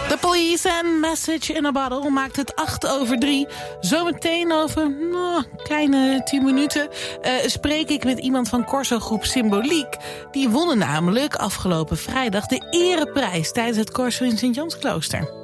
The Police en Message in a Bottle maakt het 3:08. Zometeen over een kleine 10 minuten spreek ik met iemand van Corso-groep Symboliek. Die wonnen namelijk afgelopen vrijdag de ereprijs tijdens het Corso in Sint-Jansklooster.